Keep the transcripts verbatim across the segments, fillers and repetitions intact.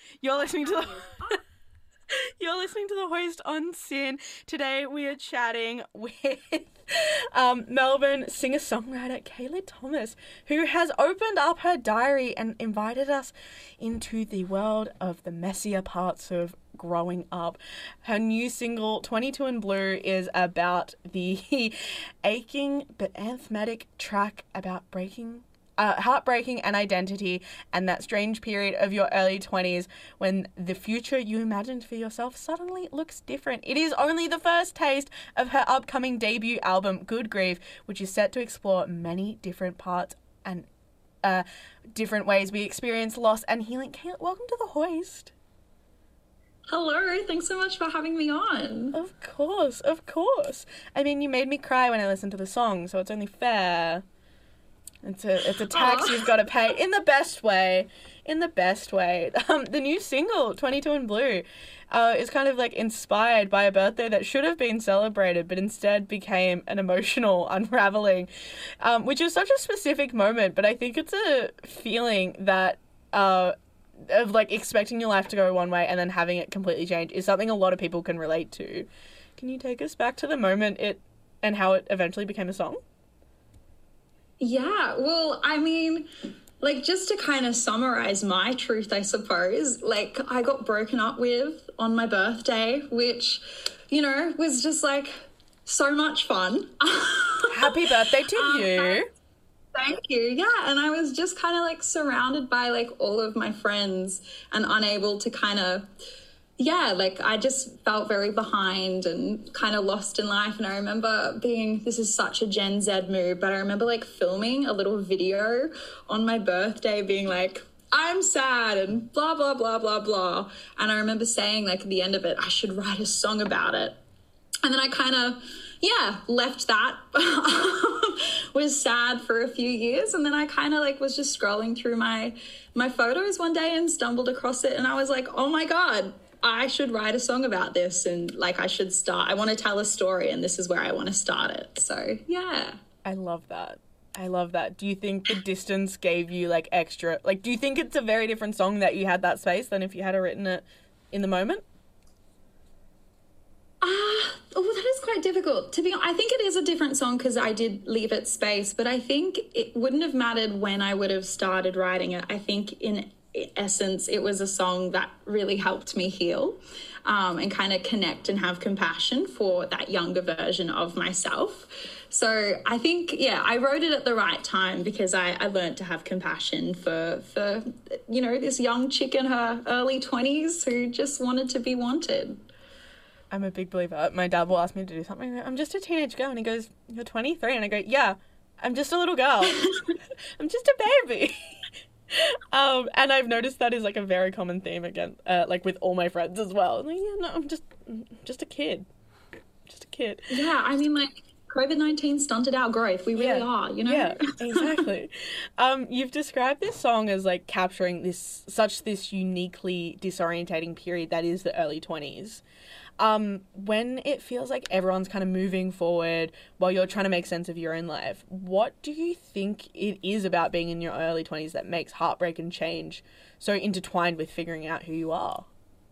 You're listening to the You're listening to The Hoist on SYN. Today we are chatting with um, Melbourne singer-songwriter Kayla Thomas, who has opened up her diary and invited us into the world of the messier parts of growing up. Her new single, twenty-two and Blue, is about the aching but anthematic track about breaking Uh, heartbreaking and identity, and that strange period of your early twenties when the future you imagined for yourself suddenly looks different. It is only the first taste of her upcoming debut album, Good Grief, which is set to explore many different parts and uh, different ways we experience loss and healing. Kayla, welcome to The Hoist. Hello, thanks so much for having me on. Of course, of course. I mean, you made me cry when I listened to the song, so it's only fair. It's a it's a tax Aww. You've got to pay in the best way, in the best way. Um, the new single, twenty-two and Blue, uh, is kind of like inspired by a birthday that should have been celebrated, but instead became an emotional unraveling, um, which is such a specific moment. But I think it's a feeling that uh, of like expecting your life to go one way and then having it completely change is something a lot of people can relate to. Can you take us back to the moment it and how it eventually became a song? Yeah, well, I mean, like, just to kind of summarize my truth, I suppose, like, I got broken up with on my birthday, which, you know, was just, like, so much fun. Happy birthday to um, you. Thank you. Yeah, and I was just kind of, like, surrounded by, like, all of my friends and unable to kind of... Yeah, like I just felt very behind and kind of lost in life. And I remember being, this is such a Gen Z move, but I remember like filming a little video on my birthday being like, I'm sad and blah, blah, blah, blah, blah. And I remember saying like at the end of it, I should write a song about it. And then I kind of, yeah, left that, was sad for a few years. And then I kind of like was just scrolling through my, my photos one day and stumbled across it. And I was like, oh my God, I should write a song about this and like I should start. I want to tell a story and this is where I want to start it. So, yeah. I love that. I love that. Do you think the distance gave you like extra, like do you think it's a very different song that you had that space than if you had written it in the moment? Ah, uh, oh, that is quite difficult. To be honest, I think it is a different song because I did leave it space, but I think it wouldn't have mattered when I would have started writing it. I think in essence, it was a song that really helped me heal um, and kind of connect and have compassion for that younger version of myself. So I think, yeah, I wrote it at the right time because I, I learned to have compassion for, for, you know, this young chick in her early twenties who just wanted to be wanted. I'm a big believer. My dad will ask me to do something. I'm just a teenage girl. And he goes, you're twenty-three. And I go, yeah, I'm just a little girl. I'm just a baby. Um, and I've noticed that is like a very common theme again, uh, like with all my friends as well. Like, yeah, no, I'm just, just a kid, just a kid. Yeah, I mean, like COVID nineteen stunted our growth. We really yeah. are, you know. Yeah, exactly. um, you've described this song as like capturing this such this uniquely disorientating period that is the early twenties. Um, when it feels like everyone's kind of moving forward while you're trying to make sense of your own life, what do you think it is about being in your early twenties that makes heartbreak and change so intertwined with figuring out who you are?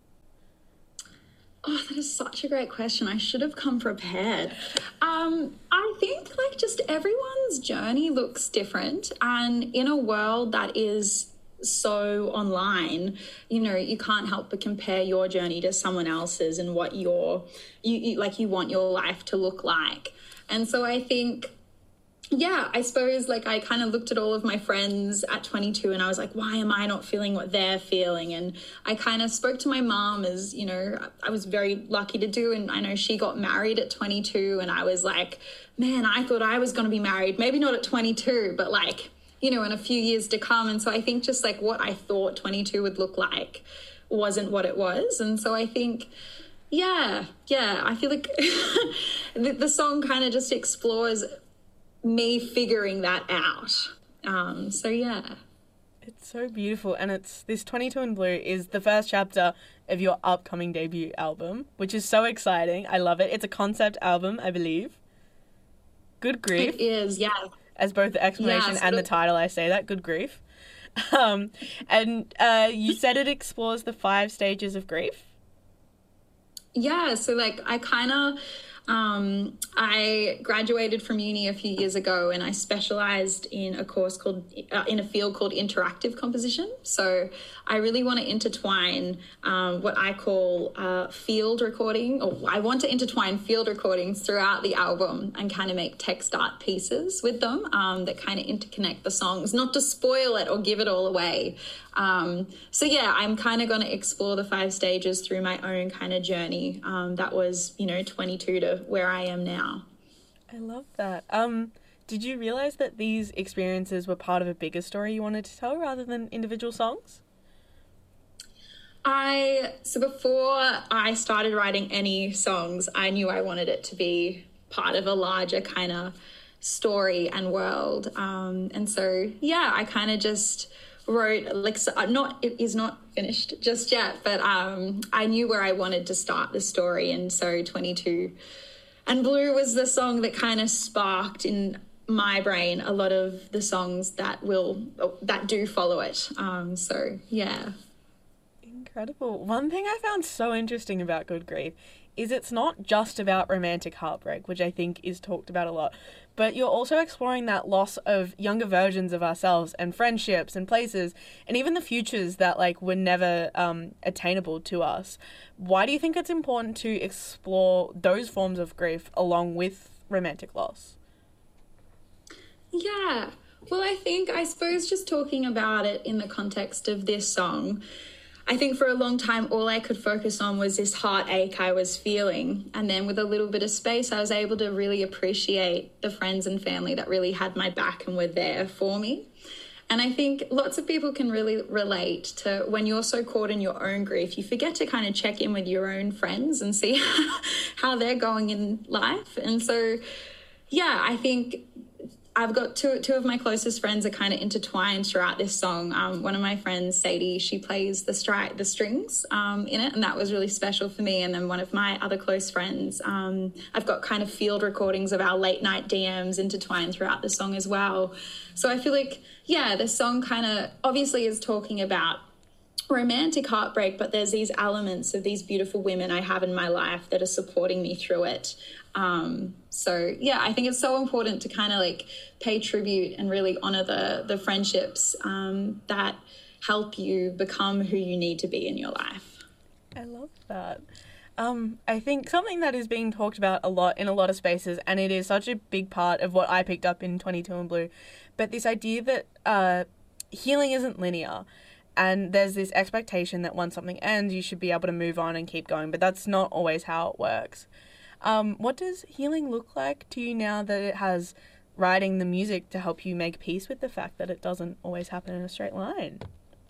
Oh, that is such a great question. I should have come prepared. Um, I think like just everyone's journey looks different, and in a world that is so online, you know, you can't help but compare your journey to someone else's and what your you, you like you want your life to look like. And so I think, yeah, I suppose like I kind of looked at all of my friends at twenty-two and I was like, why am I not feeling what they're feeling? And I kind of spoke to my mom, as, you know, I was very lucky to do. And I know she got married at twenty-two and I was like, man, I thought I was going to be married, maybe not at twenty-two, but like, you know, in a few years to come. And so I think just like what I thought twenty-two would look like wasn't what it was. And so I think, yeah, yeah, I feel like the, the song kind of just explores me figuring that out. Um, so, yeah. It's so beautiful. And it's this twenty-two and Blue is the first chapter of your upcoming debut album, which is so exciting. I love it. It's a concept album, I believe. Good Grief. It is, yeah. As both the explanation yeah, so and the title, I say that. Good Grief. Um, and uh, you said it explores the five stages of grief. Yeah, so like I kind of, um, I graduated from uni a few years ago, and I specialized in a course called, uh, in a field called interactive composition. So I really want to intertwine um, what I call uh, field recording, or I want to intertwine field recordings throughout the album and kind of make text art pieces with them um, that kind of interconnect the songs, not to spoil it or give it all away. Um, so yeah, I'm kind of going to explore the five stages through my own kind of journey. Um, that was, you know, twenty-two to where I am now. I love that. Um, did you realize that these experiences were part of a bigger story you wanted to tell rather than individual songs? I, so before I started writing any songs, I knew I wanted it to be part of a larger kind of story and world. Um, and so, yeah, I kind of just wrote, like, so, not, it is not finished just yet, but um, I knew where I wanted to start the story. And so twenty-two and Blue was the song that kind of sparked in my brain a lot of the songs that will, that do follow it. Um, so, yeah. Incredible. One thing I found so interesting about Good Grief is it's not just about romantic heartbreak, which I think is talked about a lot, but you're also exploring that loss of younger versions of ourselves and friendships and places and even the futures that like were never um, attainable to us. Why do you think it's important to explore those forms of grief along with romantic loss? Yeah, well, I think, I suppose just talking about it in the context of this song, I think for a long time, all I could focus on was this heartache I was feeling. And then with a little bit of space, I was able to really appreciate the friends and family that really had my back and were there for me. And I think lots of people can really relate to when you're so caught in your own grief, you forget to kind of check in with your own friends and see how they're going in life. And so, yeah, I think I've got two two of my closest friends are kind of intertwined throughout this song. Um, one of my friends, Sadie, she plays the stri- the strings um, in it, and that was really special for me. And then one of my other close friends, um, I've got kind of field recordings of our late night D Ms intertwined throughout the song as well. So I feel like, yeah, the song kind of obviously is talking about romantic heartbreak, but there's these elements of these beautiful women I have in my life that are supporting me through it. Um, so yeah, I think it's so important to kind of like pay tribute and really honor the, the friendships, um, that help you become who you need to be in your life. I love that. Um, I think something that is being talked about a lot in a lot of spaces, and it is such a big part of what I picked up in twenty-two and Blue, but this idea that, uh, healing isn't linear. And there's this expectation that once something ends, you should be able to move on and keep going, but that's not always how it works. Um, what does healing look like to you now that it has writing the music to help you make peace with the fact that it doesn't always happen in a straight line?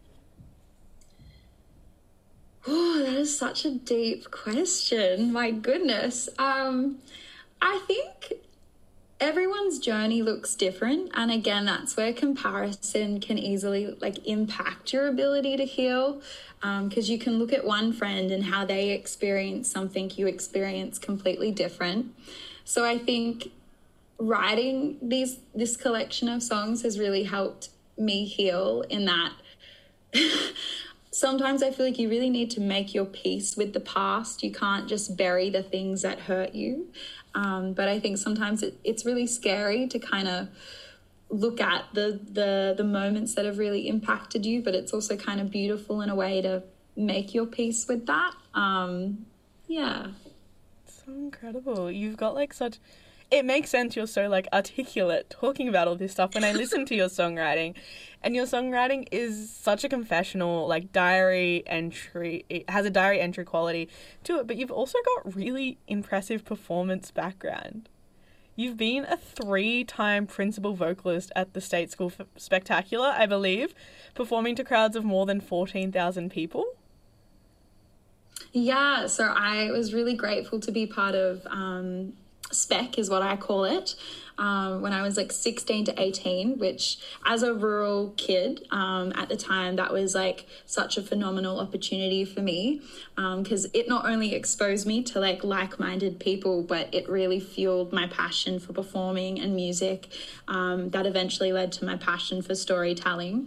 Oh, that is such a deep question. My goodness. Um, I think everyone's journey looks different, and again, that's where comparison can easily like impact your ability to heal, because um, you can look at one friend and how they experience something you experience completely different. So I think writing these this collection of songs has really helped me heal in that sometimes I feel like you really need to make your peace with the past. You can't just bury the things that hurt you. Um, but I think sometimes it, it's really scary to kind of look at the, the the moments that have really impacted you, but it's also kind of beautiful in a way to make your peace with that. Um, yeah. So incredible. You've got like such... It makes sense you're so like articulate talking about all this stuff when I listen to your songwriting. And your songwriting is such a confessional, like diary entry. It has a diary entry quality to it, but you've also got really impressive performance background. You've been a three-time principal vocalist at the State School Spectacular, I believe, performing to crowds of more than fourteen thousand people. Yeah, so I was really grateful to be part of um, Spec is what I call it, um, when I was like sixteen to eighteen, which as a rural kid um, at the time, that was like such a phenomenal opportunity for me, because um, it not only exposed me to like like-minded people, but it really fueled my passion for performing and music, um, that eventually led to my passion for storytelling.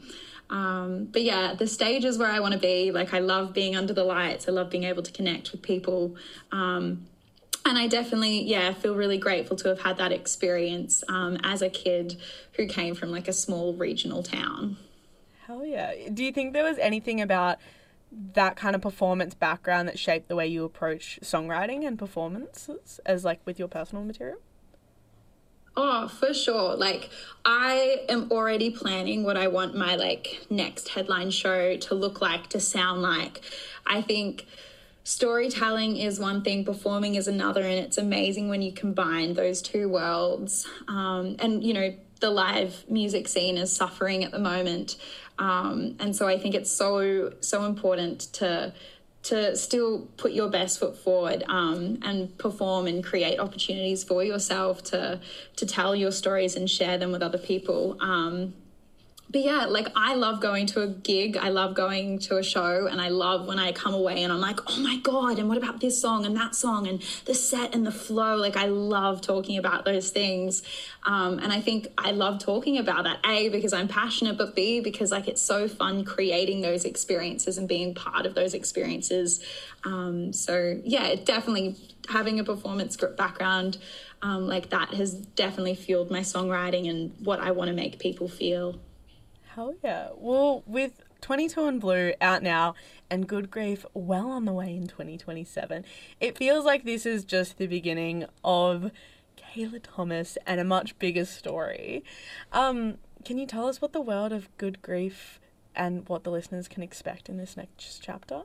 Um, but yeah, the stage is where I want to be. Like, I love being under the lights. I love being able to connect with people. Um, and I definitely, yeah, feel really grateful to have had that experience um, as a kid who came from like a small regional town. Hell yeah. Do you think there was anything about that kind of performance background that shaped the way you approach songwriting and performances as like with your personal material? Oh, for sure. Like, I am already planning what I want my like next headline show to look like, to sound like. I think storytelling is one thing, performing is another, and it's amazing when you combine those two worlds. Um, and, you know, the live music scene is suffering at the moment. Um, and so I think it's so, so important to to still put your best foot forward um, and perform and create opportunities for yourself to to tell your stories and share them with other people. Um, But yeah, like, I love going to a gig. I love going to a show, and I love when I come away and I'm like, oh my God, and what about this song and that song and the set and the flow? Like, I love talking about those things. Um, and I think I love talking about that, A, because I'm passionate, but B, because like it's so fun creating those experiences and being part of those experiences. Um, so yeah, it definitely, having a performance background um, like that has definitely fueled my songwriting and what I want to make people feel. Hell yeah. Well, with twenty-two and Blue out now and Good Grief well on the way in twenty twenty-seven, it feels like this is just the beginning of Kayla Thomas and a much bigger story. Um, can you tell us what the world of Good Grief and what the listeners can expect in this next chapter?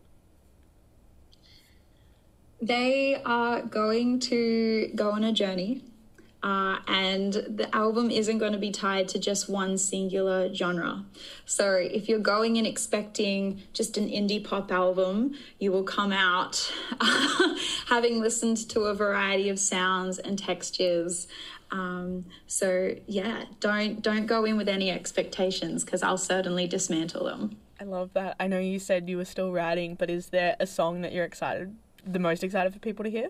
They are going to go on a journey. Uh, and the album isn't going to be tied to just one singular genre. So if you're going in expecting just an indie pop album, you will come out having listened to a variety of sounds and textures. Um, so yeah, don't don't go in with any expectations, because I'll certainly dismantle them. I love that. I know you said you were still writing, but is there a song that you're excited, the most excited for people to hear?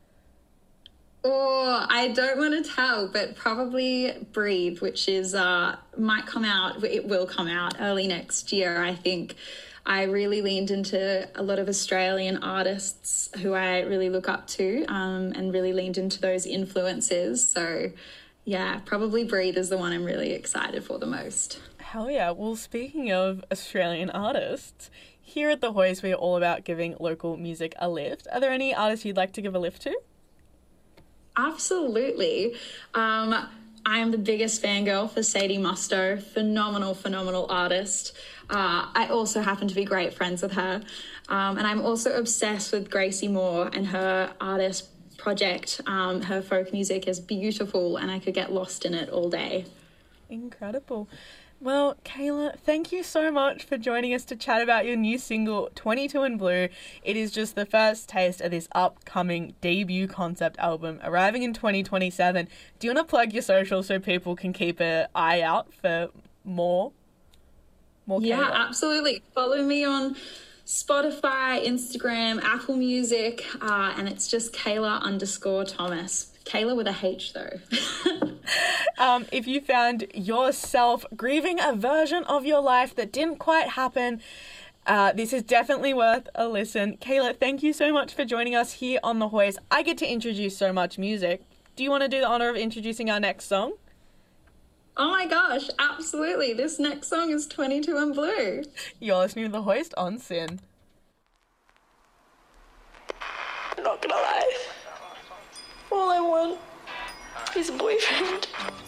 Oh, I don't want to tell, but probably Breathe, which is uh, might come out, it will come out early next year, I think. I really leaned into a lot of Australian artists who I really look up to um, and really leaned into those influences. So, yeah, probably Breathe is the one I'm really excited for the most. Hell yeah. Well, speaking of Australian artists, here at The Hoist, we're all about giving local music a lift. Are there any artists you'd like to give a lift to? Absolutely. Um, I am the biggest fangirl for Sadie Musto. Phenomenal, phenomenal artist. Uh, I also happen to be great friends with her. Um, and I'm also obsessed with Gracie Moore and her artist project. Um, her folk music is beautiful, and I could get lost in it all day. Incredible. Well, Kayla, thank you so much for joining us to chat about your new single, twenty-two and Blue. It is just the first taste of this upcoming debut concept album arriving in twenty twenty-seven. Do you want to plug your socials so people can keep an eye out for more? More Kayla? Yeah, absolutely. Follow me on Spotify, Instagram, Apple Music, uh, and it's just Kayla underscore Thomas. Kayla with a H, though. um, if you found yourself grieving a version of your life that didn't quite happen, uh, this is definitely worth a listen. Kayla, thank you so much for joining us here on The Hoist. I get to introduce so much music. Do you want to do the honour of introducing our next song? Oh my gosh, absolutely. This next song is twenty-two and Blue. You're listening to The Hoist on Sin. Not gonna lie. All I want is a boyfriend.